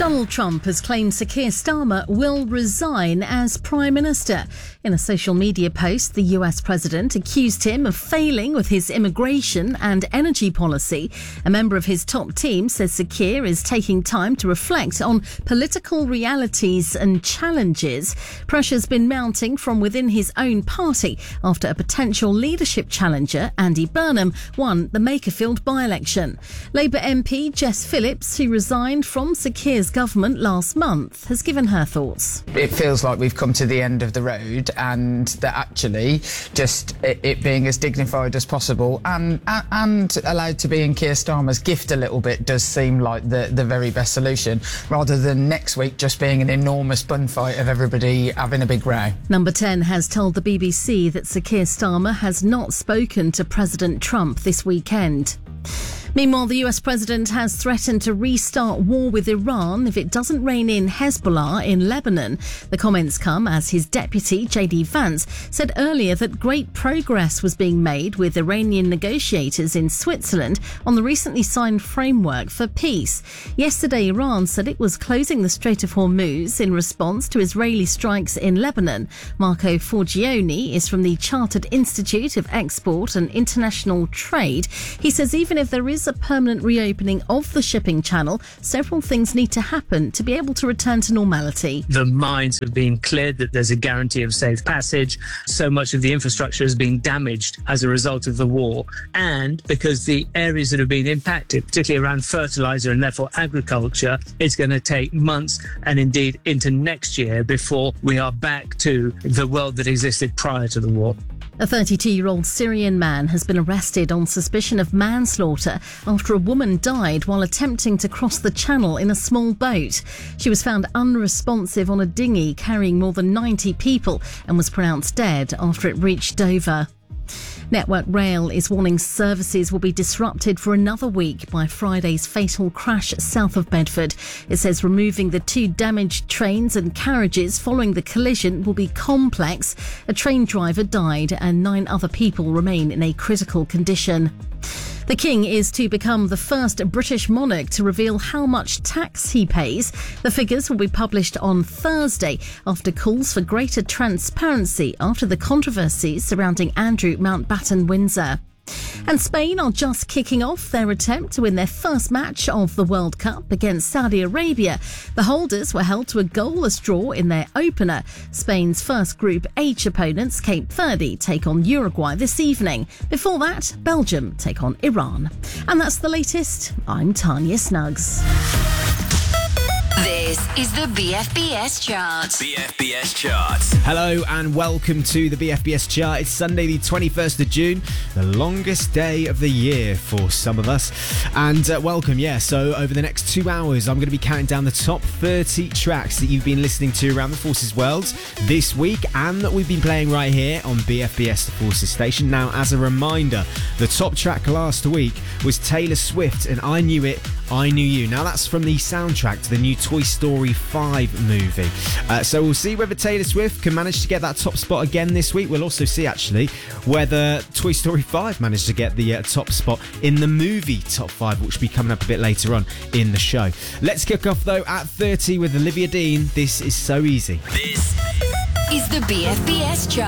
Donald Trump has claimed Sir Keir Starmer will resign as Prime Minister. In a social media post, the US President accused him of failing with his immigration and energy policy. A member of his top team says Sir Keir is taking time to reflect on political realities and challenges. Pressure's been mounting from within his own party after a potential leadership challenger, Andy Burnham, won the Makerfield by-election. Labour MP Jess Phillips, who resigned from Sir Keir's government last month, has given her thoughts. It feels like we've come to the end of the road, and that actually just it being as dignified as possible and allowed to be in Keir Starmer's gift a little bit does seem like the very best solution, rather than next week just being an enormous bun fight of everybody having a big row. Number 10 has told the BBC that Sir Keir Starmer has not spoken to President Trump this weekend. Meanwhile, the US president has threatened to restart war with Iran if it doesn't rein in Hezbollah in Lebanon. The comments come as his deputy, J.D. Vance, said earlier that great progress was being made with Iranian negotiators in Switzerland on the recently signed framework for peace. Yesterday, Iran said it was closing the Strait of Hormuz in response to Israeli strikes in Lebanon. Marco Forgione is from the Chartered Institute of Export and International Trade. He says even if there is a permanent reopening of the shipping channel, several things need to happen to be able to return to normality. The mines have been cleared, that there's a guarantee of safe passage. So much of the infrastructure has been damaged as a result of the war. And because the areas that have been impacted, particularly around fertiliser and therefore agriculture, it's going to take months and indeed into next year before we are back to the world that existed prior to the war. A 32-year-old Syrian man has been arrested on suspicion of manslaughter after a woman died while attempting to cross the channel in a small boat. She was found unresponsive on a dinghy carrying more than 90 people and was pronounced dead after it reached Dover. Network Rail is warning services will be disrupted for another week by Friday's fatal crash south of Bedford. It says removing the two damaged trains and carriages following the collision will be complex. A train driver died and 9 other people remain in a critical condition. The King is to become the first British monarch to reveal how much tax he pays. The figures will be published on Thursday after calls for greater transparency after the controversies surrounding Andrew Mountbatten Windsor. And Spain are just kicking off their attempt to win their first match of the World Cup against Saudi Arabia. The holders were held to a goalless draw in their opener. Spain's first Group H opponents, Cape Verde, take on Uruguay this evening. Before that, Belgium take on Iran. And that's the latest. I'm Tanya Snuggs. This is the BFBS Chart. BFBS Chart. Hello and welcome to the BFBS Chart. It's Sunday the 21st of June, the longest day of the year for some of us. And welcome, so over the next 2 hours, I'm going to be counting down the top 30 tracks that you've been listening to around the Forces world this week and that we've been playing right here on BFBS, the Forces station. Now, as a reminder, the top track last week was Taylor Swift and I Knew It, I Knew You. Now, that's from the soundtrack to the new Toy Story 5 movie. So we'll see whether Taylor Swift can manage to get that top spot again this week. We'll also see, actually, whether Toy Story 5 managed to get the top spot in the movie top 5, which will be coming up a bit later on in the show. Let's kick off, though, at 30 with Olivia Dean. This is So Easy. This is the BFBS Chart.